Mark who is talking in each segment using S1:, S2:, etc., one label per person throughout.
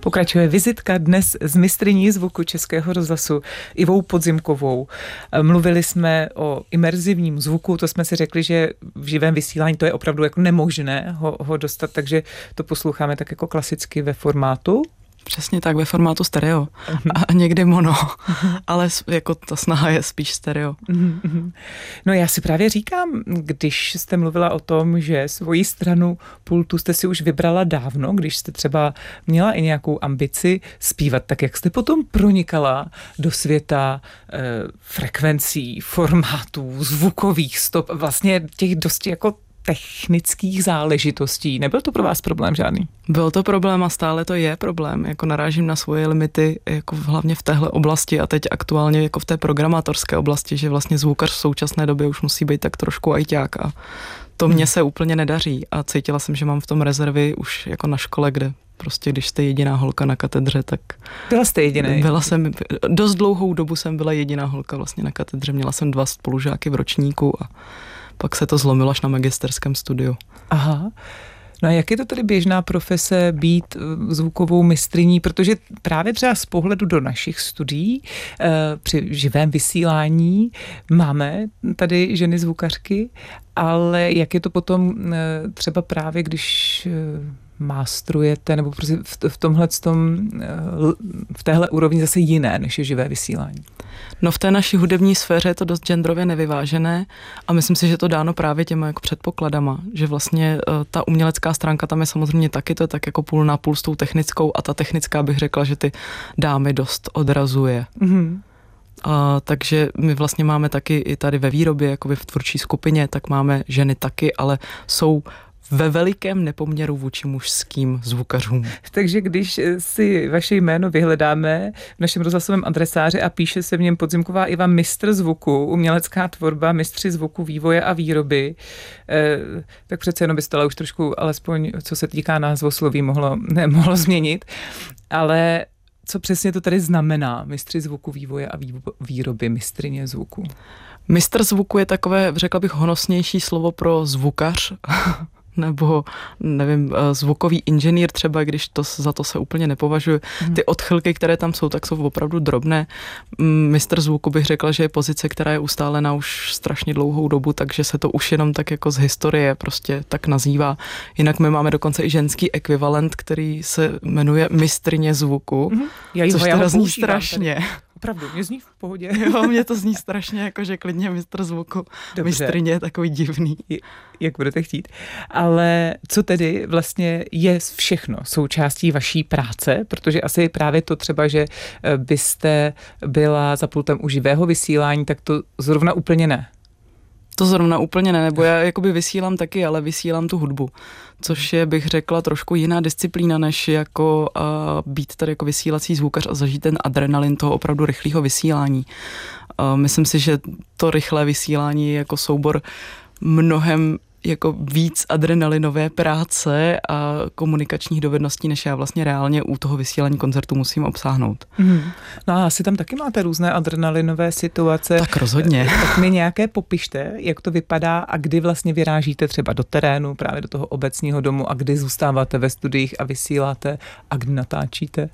S1: Pokračuje vizitka dnes s mistryní zvuku Českého rozhlasu Ivou Podzimkovou. Mluvili jsme o imerzivním zvuku, to jsme si řekli, že v živém vysílání to je opravdu jako nemožné ho dostat, takže to posloucháme tak jako klasicky ve formátu.
S2: Přesně tak, ve formátu stereo a někdy mono, ale jako ta snaha je spíš stereo.
S1: No já si právě říkám, když jste mluvila o tom, že svoji stranu pultu jste si už vybrala dávno, když jste třeba měla i nějakou ambici zpívat, tak jak jste potom pronikala do světa frekvencí, formátů, zvukových stop, vlastně těch dosti jako technických záležitostí. Nebyl to pro vás problém žádný?
S2: Byl to problém a stále to je problém. Jako narážím na svoje limity, jako hlavně v téhle oblasti a teď aktuálně jako v té programátorské oblasti, že vlastně zvukař v současné době už musí být tak trošku ajťák a to mně se úplně nedaří a cítila jsem, že mám v tom rezervy už jako na škole, kde prostě když jste jediná holka na katedře, tak...
S1: Byla jste jediný?
S2: Byla jsem, dost dlouhou dobu jsem byla jediná holka vlastně na katedře. Měla jsem 2 spolužáky v ročníku a pak se to zlomilo až na magisterském studiu.
S1: Aha. No a jak je to tedy běžná profese být zvukovou mistryní? Protože právě třeba z pohledu do našich studií při živém vysílání máme tady ženy zvukařky, ale jak je to potom třeba právě, když mástrujete, nebo prostě v téhle úrovni zase jiné, než je živé vysílání?
S2: No v té naší hudební sféře je to dost genderově nevyvážené a myslím si, že to dáno právě těma jako předpokladama, že vlastně ta umělecká stránka tam je samozřejmě taky, to je tak jako půl na půl s tou technickou a ta technická bych řekla, že ty dámy dost odrazuje. Takže my vlastně máme taky i tady ve výrobě, jakoby v tvůrčí skupině, tak máme ženy taky, ale jsou ve velikém nepoměru vůči mužským zvukařům.
S1: Takže když si vaše jméno vyhledáme v našem rozhlasovém adresáři a píše se v něm Podzimková Iva, mistr zvuku, umělecká tvorba, mistři zvuku, vývoje a výroby, tak přece jenom by se to už trošku, alespoň co se týká názvosloví, mohlo změnit. Ale co přesně to tady znamená, mistři zvuku, vývoje a výroby, mistryně zvuku?
S2: Mistr zvuku je takové, řekla bych, honosnější slovo pro zvukař, nebo nevím, zvukový inženýr třeba, když za to se úplně nepovažuji. Ty odchylky, které tam jsou, tak jsou opravdu drobné. Mistr zvuku bych řekla, že je pozice, která je ustálena už strašně dlouhou dobu, takže se to už jenom tak jako z historie prostě tak nazývá. Jinak my máme dokonce i ženský ekvivalent, který se jmenuje mistryně zvuku, což teda zní strašně.
S1: Opravdu, mě zní v pohodě.
S2: Jo, mě to zní strašně, jakože klidně mistr zvuku. Dobře. Mistryně je takový divný.
S1: Jak budete chtít. Ale co tedy vlastně je všechno součástí vaší práce? Protože asi právě to třeba, že byste byla za pultem u živého vysílání, tak to zrovna úplně ne.
S2: To zrovna úplně ne, nebo já jakoby vysílám taky, ale vysílám tu hudbu, což je, bych řekla, trošku jiná disciplína, než jako být tady jako vysílací zvukař a zažít ten adrenalin toho opravdu rychlého vysílání. Myslím si, že to rychlé vysílání je jako soubor mnohem jako víc adrenalinové práce a komunikačních dovedností, než já vlastně reálně u toho vysílání koncertu musím obsáhnout.
S1: No a asi tam taky máte různé adrenalinové situace.
S2: Tak rozhodně.
S1: Tak mi nějaké popište, jak to vypadá a kdy vlastně vyrážíte třeba do terénu, právě do toho obecního domu a kdy zůstáváte ve studiích a vysíláte a kdy natáčíte.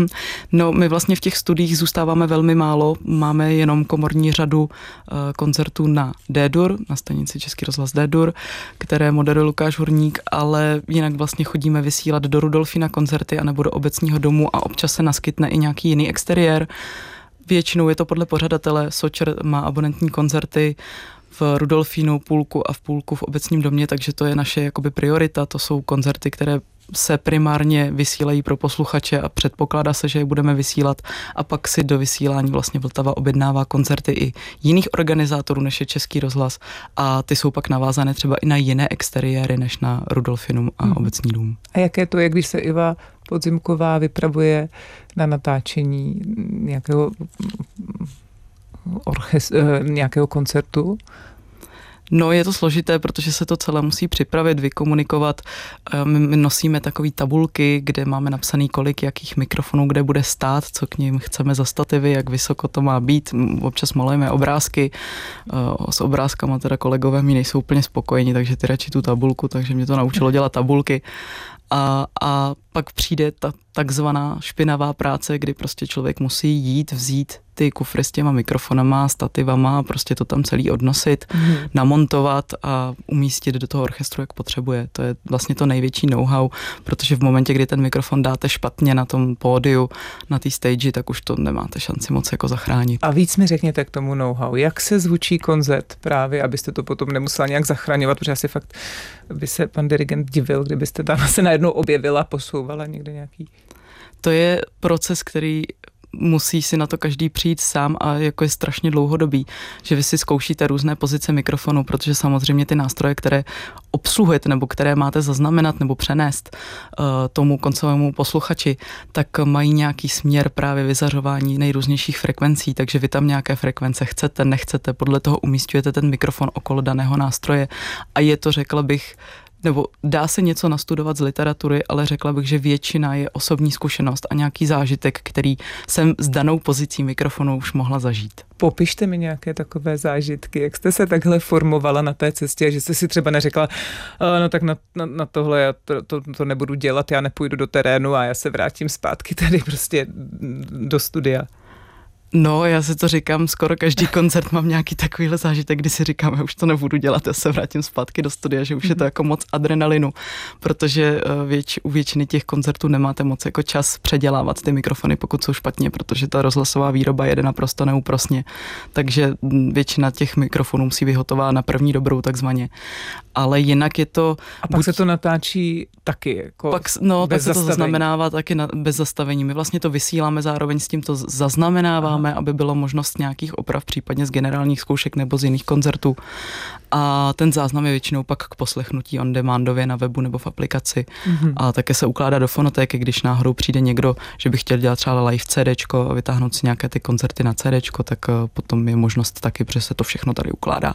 S2: No, my vlastně v těch studiích zůstáváme velmi málo, máme jenom komorní řadu koncertů na D-dur, na stanici Český rozhlas D-dur, které moderuje Lukáš Hurník, ale jinak vlastně chodíme vysílat do Rudolfína koncerty anebo do obecního domu a občas se naskytne i nějaký jiný exteriér. Většinou je to podle pořadatele, Sočer má abonentní koncerty v Rudolfínu, půlku a v půlku v obecním domě, takže to je naše jakoby priorita, to jsou koncerty, které se primárně vysílají pro posluchače a předpokládá se, že je budeme vysílat a pak si do vysílání vlastně Vltava objednává koncerty i jiných organizátorů, než je Český rozhlas a ty jsou pak navázané třeba i na jiné exteriéry, než na Rudolfinum a obecní dům.
S1: A jaké to je, když se Iva Podzimková vypravuje na natáčení nějakého koncertu?
S2: No, je to složité, protože se to celé musí připravit, vykomunikovat. My nosíme takové tabulky, kde máme napsaný, kolik jakých mikrofonů kde bude stát, co k nim chceme za stativy, jak vysoko to má být. Občas malujeme obrázky. S obrázkama teda kolegové mi nejsou úplně spokojeni, takže ty radši tu tabulku, takže mě to naučilo dělat tabulky. A pak přijde ta takzvaná špinavá práce, kdy prostě člověk musí jít, vzít ty kufry s těma mikrofonama, stativama, prostě to tam celý odnosit, namontovat a umístit do toho orchestru, jak potřebuje. To je vlastně to největší know-how, protože v momentě, kdy ten mikrofon dáte špatně na tom pódiu, na té stage, tak už to nemáte šanci moc jako zachránit.
S1: A víc mi řekněte k tomu know-how. Jak se zvučí koncert právě, abyste to potom nemusela nějak zachraňovat, protože asi fakt by se pan dirigent divil, kdybyste tam se najednou objevila, posouvala někde nějaký...
S2: To je proces, který musí si na to každý přijít sám a jako je strašně dlouhodobý, že vy si zkoušíte různé pozice mikrofonu, protože samozřejmě ty nástroje, které obsluhujete nebo které máte zaznamenat nebo přenést tomu koncovému posluchači, tak mají nějaký směr právě vyzařování nejrůznějších frekvencí, takže vy tam nějaké frekvence chcete, nechcete, podle toho umísťujete ten mikrofon okolo daného nástroje a je to, řekla bych, nebo dá se něco nastudovat z literatury, ale řekla bych, že většina je osobní zkušenost a nějaký zážitek, který jsem s danou pozicí mikrofonu už mohla zažít.
S1: Popište mi nějaké takové zážitky, jak jste se takhle formovala na té cestě, že jste si třeba neřekla, no tak na tohle já to nebudu dělat, já nepůjdu do terénu a já se vrátím zpátky tady prostě do studia.
S2: No, já si to říkám, skoro každý koncert mám nějaký takovýhle zážitek, kdy si říkám, já už to nebudu dělat, já se vrátím zpátky do studia, že už je to jako moc adrenalinu, protože u většiny těch koncertů nemáte moc jako čas předělávat ty mikrofony, pokud jsou špatně, protože ta rozhlasová výroba jede naprosto neúprosně, takže většina těch mikrofonů musí být hotová na první dobrou takzvaně, ale jinak je to...
S1: A pak se to natáčí taky jako
S2: pak se to zaznamenává taky bez zastavení. My vlastně to vysíláme, zároveň s tím to zaznamenáváme, aby bylo možnost nějakých oprav, případně z generálních zkoušek nebo z jiných koncertů. A ten záznam je většinou pak k poslechnutí on demandově na webu nebo v aplikaci. A také se ukládá do fonotéky, když náhodou přijde někdo, že by chtěl dělat třeba live CDčko a vytáhnout si nějaké ty koncerty na CDčko, tak potom je možnost taky, protože se to všechno tady ukládá.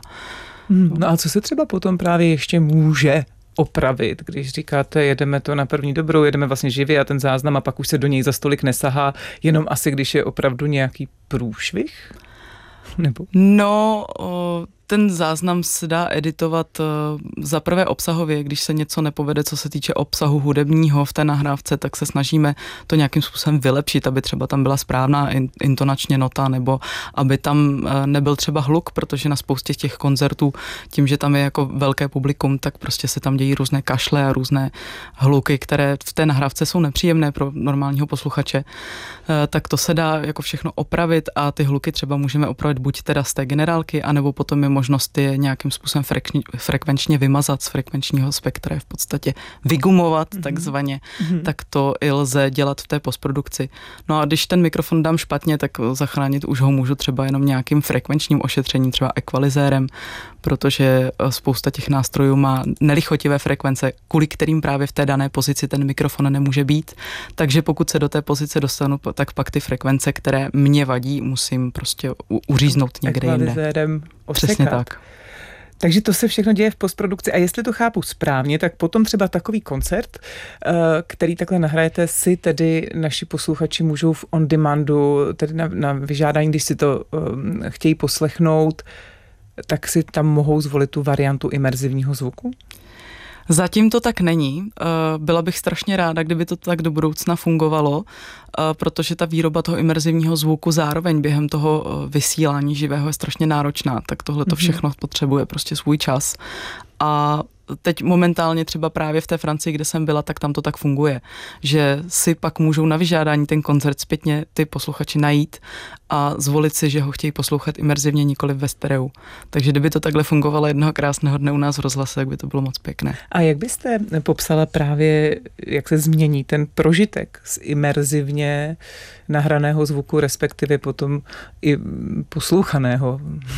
S1: No a co se třeba potom právě ještě může opravit, když říkáte, jedeme to na první dobrou, jedeme vlastně živě a ten záznam a pak už se do něj za stolik nesahá, jenom asi když je opravdu nějaký průšvih? Nebo?
S2: No, ten záznam se dá editovat za prvé obsahově, když se něco nepovede, co se týče obsahu hudebního v té nahrávce, tak se snažíme to nějakým způsobem vylepšit, aby třeba tam byla správná intonačně nota, nebo aby tam nebyl třeba hluk, protože na spoustě těch koncertů, tím, že tam je jako velké publikum, tak prostě se tam dějí různé kašle a různé hluky, které v té nahrávce jsou nepříjemné pro normálního posluchače, tak to se dá jako všechno opravit a ty hluky třeba můžeme opravit buď teda z té generálky, anebo potom je možnost je nějakým způsobem frekvenčně vymazat z frekvenčního spektra, v podstatě vygumovat takzvaně, tak to i lze dělat v té postprodukci. No a když ten mikrofon dám špatně, tak zachránit už ho můžu třeba jenom nějakým frekvenčním ošetřením, třeba ekvalizérem, protože spousta těch nástrojů má nelichotivé frekvence, kvůli kterým právě v té dané pozici ten mikrofon nemůže být. Takže pokud se do té pozice dostanu, tak pak ty frekvence, které mě vadí, musím prostě uříznout někde jinde. Přesně tak.
S1: Takže to se všechno děje v postprodukci a jestli to chápu správně, tak potom třeba takový koncert, který takhle nahrajete, si tedy naši posluchači můžou v on demandu, tedy na vyžádání, když si to chtějí poslechnout, tak si tam mohou zvolit tu variantu imerzivního zvuku?
S2: Zatím to tak není. Byla bych strašně ráda, kdyby to tak do budoucna fungovalo, protože ta výroba toho imerzivního zvuku zároveň během toho vysílání živého je strašně náročná, tak tohle to všechno potřebuje prostě svůj čas. A teď momentálně třeba právě v té Francii, kde jsem byla, tak tam to tak funguje, že si pak můžou na vyžádání ten koncert zpětně ty posluchači najít a zvolit si, že ho chtějí poslouchat imerzivně, nikoli ve stereu. Takže kdyby to takhle fungovalo jednoho krásného dne u nás v rozhlase, tak by to bylo moc pěkné.
S1: A jak byste popsala právě, jak se změní ten prožitek z imerzivně nahraného zvuku, respektive potom i poslouchaného?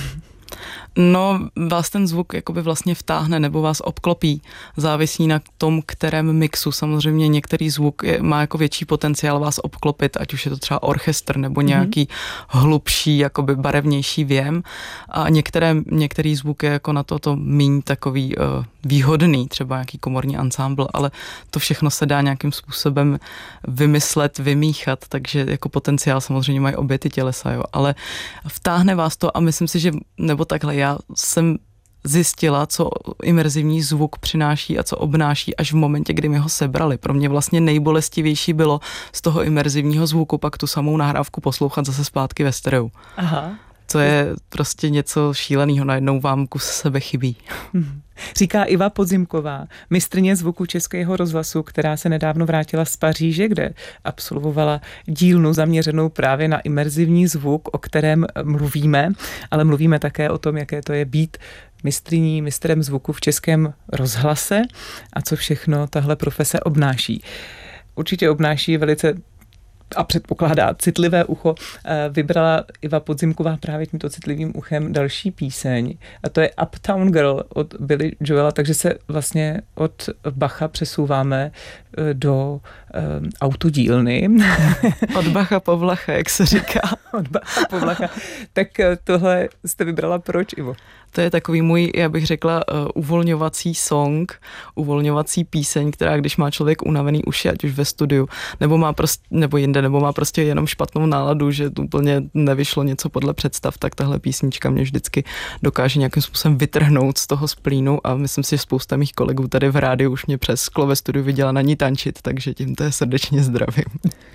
S2: No, vás ten zvuk jakoby vlastně vtáhne nebo vás obklopí. Závisí na tom, kterém mixu. Samozřejmě některý zvuk má jako větší potenciál vás obklopit, ať už je to třeba orchestr nebo nějaký hlubší, jakoby barevnější věm. A některý zvuk je jako na to míň takový výhodný, třeba nějaký komorní ansámbl, ale to všechno se dá nějakým způsobem vymyslet, vymíchat, takže jako potenciál samozřejmě mají obě ty tělesa, jo. Ale vtáhne vás to a myslím si, že nebo takhle, já jsem zjistila, co imerzivní zvuk přináší a co obnáší až v momentě, kdy mi ho sebrali. Pro mě vlastně nejbolestivější bylo z toho imerzivního zvuku pak tu samou nahrávku poslouchat zase zpátky ve stereu.
S1: Aha.
S2: To je prostě něco šíleného, najednou vám kus sebe chybí.
S1: Říká Iva Podzimková, mistryně zvuku Českého rozhlasu, která se nedávno vrátila z Paříže, kde absolvovala dílnu zaměřenou právě na imerzivní zvuk, o kterém mluvíme, ale mluvíme také o tom, jaké to je být mistrem zvuku v Českém rozhlase a co všechno tahle profese obnáší. Určitě obnáší velice a předpokládá citlivé ucho. Vybrala Iva Podzimková právě tímto citlivým uchem další píseň a to je Uptown Girl od Billy Joela, takže se vlastně od Bacha přesouváme do autodílny.
S2: Od Bacha po Vlacha, jak se říká.
S1: Od Bacha po Vlacha. Tak tohle jste vybrala proč, Ivo?
S2: To je takový můj, já bych řekla, uvolňovací song, uvolňovací píseň, která když má člověk unavený uši, ať už ve studiu, nebo jinde, nebo má prostě jenom špatnou náladu, že úplně nevyšlo něco podle představ, tak tahle písnička mě vždycky dokáže nějakým způsobem vytrhnout z toho splínu a myslím si, že spousta mých kolegů tady v rádiu už mě přes sklo ve studiu viděla na ní tančit, takže tímto je srdečně zdravím.